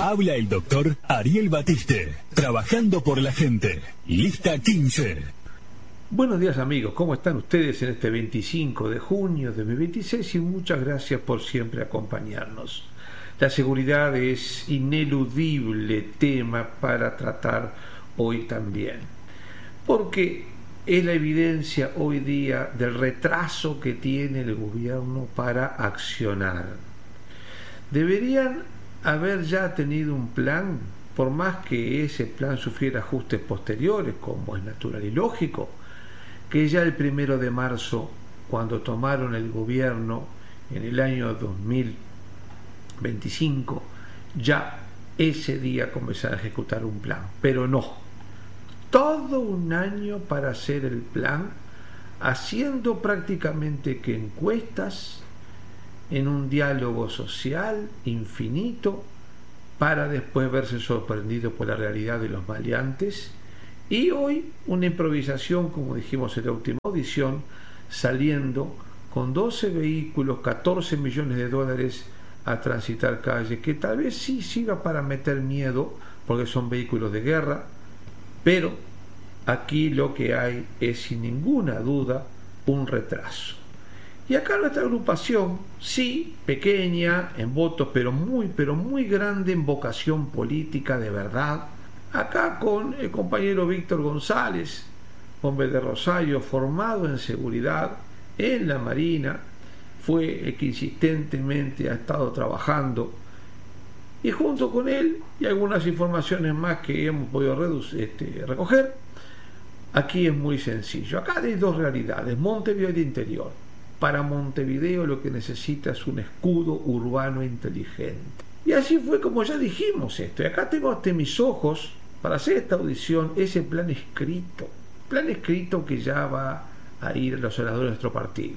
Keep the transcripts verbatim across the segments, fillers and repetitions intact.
Habla el doctor Ariel Batiste, trabajando por la gente. Lista quince. Buenos días amigos, ¿cómo están ustedes en este veinticinco de junio de dos mil veintiséis? Y muchas gracias por siempre acompañarnos. La seguridad es ineludible tema para tratar hoy también, porque es la evidencia hoy día del retraso que tiene el gobierno para accionar. Deberían haber ya tenido un plan, por más que ese plan sufriera ajustes posteriores, como es natural y lógico, que ya el primero de marzo, cuando tomaron el gobierno en el año dos mil veinticinco, ya ese día comenzaron a ejecutar un plan, pero no, todo un año para hacer el plan, haciendo prácticamente que encuestas, en un diálogo social infinito, para después verse sorprendido por la realidad de los maleantes, y hoy una improvisación, como dijimos en la última audición, saliendo con doce vehículos, catorce millones de dólares a transitar calles, que tal vez sí sirva para meter miedo, porque son vehículos de guerra, pero aquí lo que hay es sin ninguna duda un retraso. Y acá nuestra agrupación, sí, pequeña en votos, pero muy, pero muy grande en vocación política de verdad, acá con el compañero Víctor González, hombre de Rosario, formado en seguridad en la Marina, fue el que insistentemente ha estado trabajando, y junto con él y algunas informaciones más que hemos podido reducir, este, recoger, aquí es muy sencillo. Acá hay dos realidades, Montevideo y interior. Para Montevideo lo que necesita es un escudo urbano inteligente. Y así fue como ya dijimos esto. Y acá tengo ante mis ojos, para hacer esta audición, ese plan escrito. Plan escrito que ya va a ir a los senadores de nuestro partido.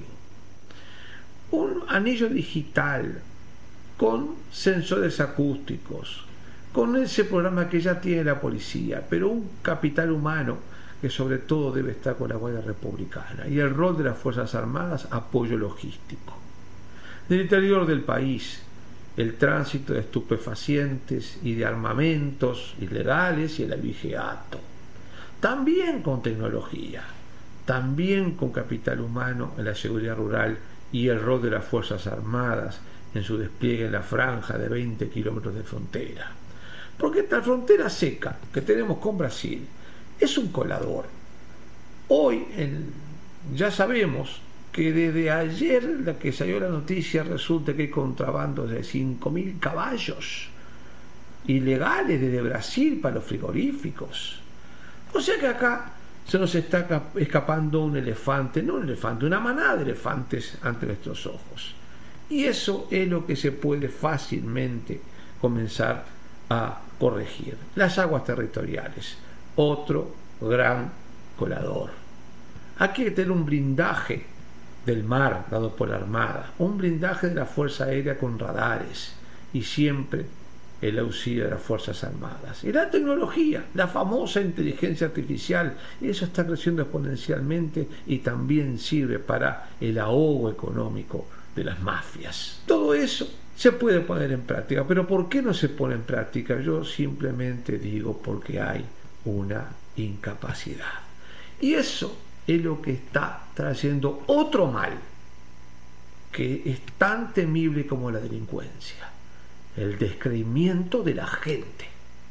Un anillo digital con sensores acústicos, con ese programa que ya tiene la policía, pero un capital humano que sobre todo debe estar con la Guardia Republicana, y el rol de las Fuerzas Armadas, apoyo logístico. Del interior del país, el tránsito de estupefacientes y de armamentos ilegales y el abigeato. También con tecnología, también con capital humano en la seguridad rural y el rol de las Fuerzas Armadas en su despliegue en la franja de veinte kilómetros de frontera. Porque esta frontera seca que tenemos con Brasil es un colador. Hoy el, ya sabemos que desde ayer, la que salió la noticia, resulta que hay contrabando de cinco mil caballos ilegales desde Brasil para los frigoríficos. O sea que acá se nos está escapando un elefante, no un elefante, una manada de elefantes ante nuestros ojos. Y eso es lo que se puede fácilmente comenzar a corregir. Las aguas territoriales, otro gran colador. Aquí hay que tener un blindaje del mar dado por la Armada, un blindaje de la Fuerza Aérea con radares y siempre el auxilio de las Fuerzas Armadas. Y la tecnología, la famosa inteligencia artificial, eso está creciendo exponencialmente y también sirve para el ahogo económico de las mafias. Todo eso se puede poner en práctica, pero ¿por qué no se pone en práctica? Yo simplemente digo porque hay una incapacidad. Y eso es lo que está trayendo otro mal que es tan temible como la delincuencia: el descreimiento de la gente.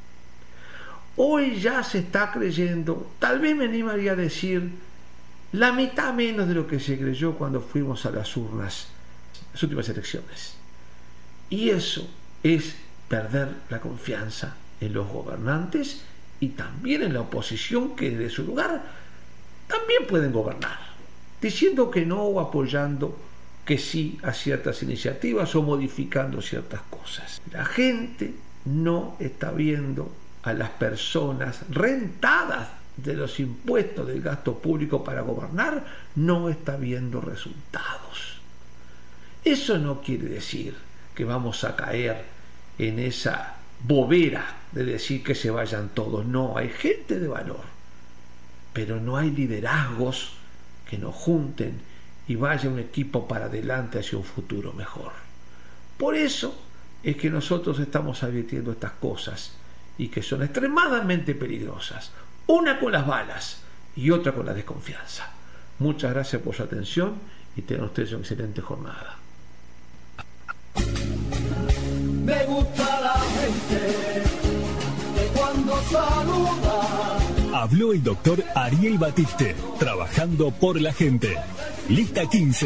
Hoy ya se está creyendo, tal vez me animaría a decir, la mitad menos de lo que se creyó cuando fuimos a las urnas, las últimas elecciones. Y eso es perder la confianza en los gobernantes y también en la oposición, que desde su lugar también pueden gobernar, diciendo que no o apoyando que sí a ciertas iniciativas o modificando ciertas cosas. La gente no está viendo a las personas rentadas de los impuestos del gasto público para gobernar, no está viendo resultados. Eso no quiere decir que vamos a caer en esa bobera de decir que se vayan todos. No, hay gente de valor, pero no hay liderazgos que nos junten y vaya un equipo para adelante hacia un futuro mejor. Por eso es que nosotros estamos advirtiendo estas cosas y que son extremadamente peligrosas. Una con las balas y otra con la desconfianza. Muchas gracias por su atención y tengan ustedes una excelente jornada. Me gusta la gente que cuando saluda. Habló el doctor Ariel Batiste, trabajando por la gente. Lista quince.